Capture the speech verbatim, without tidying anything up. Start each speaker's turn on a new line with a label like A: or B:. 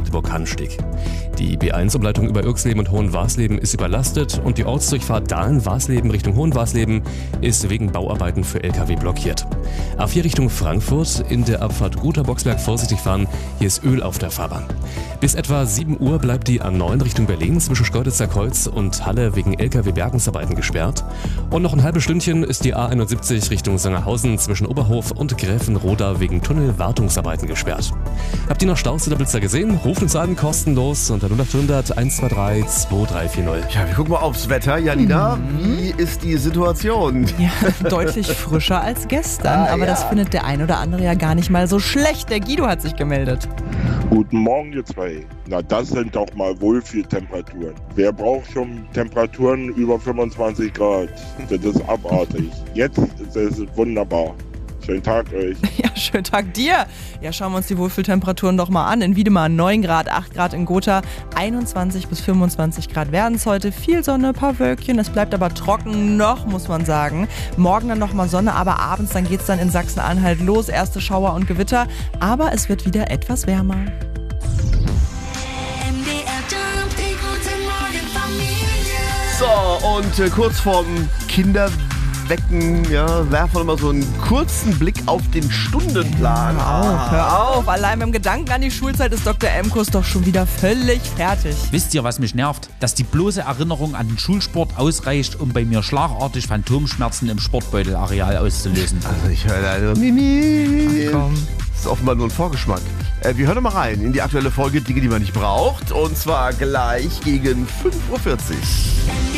A: Magdeburg-Hansteig. Die B eins Umleitung über Irxleben und Hohenwarsleben ist überlastet und die Ortsdurchfahrt Dahlen-Warsleben Richtung Hohenwarsleben ist wegen Bauarbeiten für L K W blockiert. A vier Richtung Frankfurt, in der Abfahrt Guter-Boxberg vorsichtig fahren, hier ist Öl auf der Fahrbahn. Bis etwa sieben Uhr bleibt die A neun Richtung Berlin zwischen Schkeuditzer Kreuz und Halle wegen L K W-Bergungsarbeiten gesperrt. Und noch ein halbes Stündchen ist die A einundsiebzig Richtung Sangerhausen zwischen Oberhof und Gräfenroda wegen Tunnelwartungsarbeiten gesperrt. Habt ihr noch Staus oder Blitzer gesehen? Ruft uns an, kostenlos unter null acht hundert eins zwei drei zwei drei vier null.
B: Ja, wir gucken mal aufs Wetter. Janina, mhm. wie ist die Situation?
C: Ja, deutlich frischer als gestern, ah, aber ja. das findet der ein oder andere ja gar nicht mal so schlecht. Der Guido hat sich gemeldet.
D: Guten Morgen, ihr zwei. Na, das sind doch mal Wohlfühltemperaturen. Wer braucht schon Temperaturen über fünfundzwanzig Grad? Das ist abartig. Jetzt ist es wunderbar. Schönen Tag euch.
C: Ja, schönen Tag dir. Ja, schauen wir uns die Wohlfühltemperaturen doch mal an. In Wiedemar neun Grad, acht Grad in Gotha, einundzwanzig bis fünfundzwanzig Grad werden es heute. Viel Sonne, ein paar Wölkchen, es bleibt aber trocken noch, muss man sagen. Morgen dann nochmal Sonne, aber abends dann geht es dann in Sachsen-Anhalt los. Erste Schauer und Gewitter, aber es wird wieder etwas wärmer.
B: So, und äh, kurz vorm Kinderwecken, ja, werfen wir mal so einen kurzen Blick auf den Stundenplan.
C: Hör auf, hör auf. Allein beim Gedanken an die Schulzeit ist Doktor Emkus doch schon wieder völlig fertig.
E: Wisst ihr, was mich nervt? Dass die bloße Erinnerung an den Schulsport ausreicht, um bei mir schlagartig Phantomschmerzen im Sportbeutelareal auszulösen.
B: Also ich höre da nur Mimi. Ach komm. Das ist offenbar nur ein Vorgeschmack. Äh, wir hören doch mal rein in die aktuelle Folge Dinge, die man nicht braucht. Und zwar gleich gegen fünf Uhr vierzig.